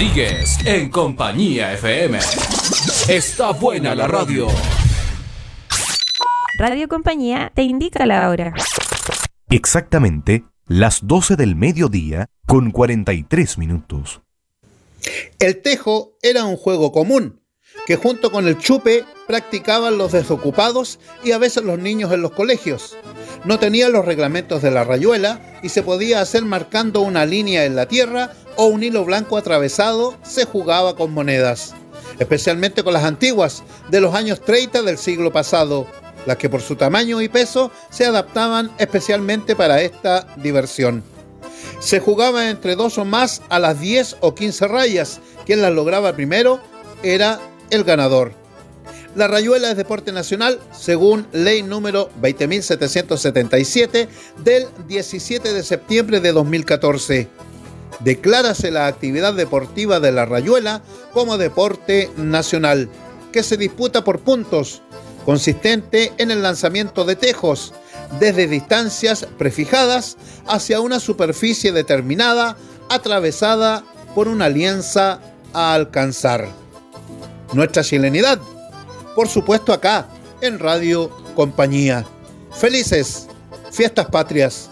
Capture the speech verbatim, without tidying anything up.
Sigues en Compañía F M. Está buena la radio. Radio Compañía te indica la hora. Exactamente las doce del mediodía con cuarenta y tres minutos. El tejo era un juego común que junto con el chupe practicaban los desocupados y a veces los niños en los colegios. No tenía los reglamentos de la rayuela y se podía hacer marcando una línea en la tierra o un hilo blanco atravesado. Se jugaba con monedas, especialmente con las antiguas de los años treinta del siglo pasado, las que por su tamaño y peso se adaptaban especialmente para esta diversión. Se jugaba entre dos o más a las diez o quince rayas. Quien las lograba primero era el ganador. La rayuela es deporte nacional según ley número veinte mil setecientos setenta y siete del diecisiete de septiembre de dos mil catorce. Declárase la actividad deportiva de la rayuela como deporte nacional, que se disputa por puntos, consistente en el lanzamiento de tejos desde distancias prefijadas hacia una superficie determinada, atravesada por una alianza a alcanzar. Nuestra chilenidad, por supuesto acá, en Radio Compañía. Felices Fiestas Patrias.